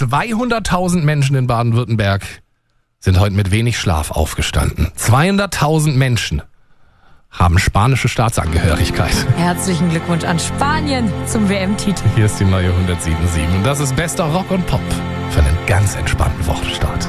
200.000 Menschen in Baden-Württemberg sind heute mit wenig Schlaf aufgestanden. 200.000 Menschen haben spanische Staatsangehörigkeit. Herzlichen Glückwunsch an Spanien zum WM-Titel. Hier ist die neue 107.7. Und das ist bester Rock und Pop für einen ganz entspannten Wochenstart.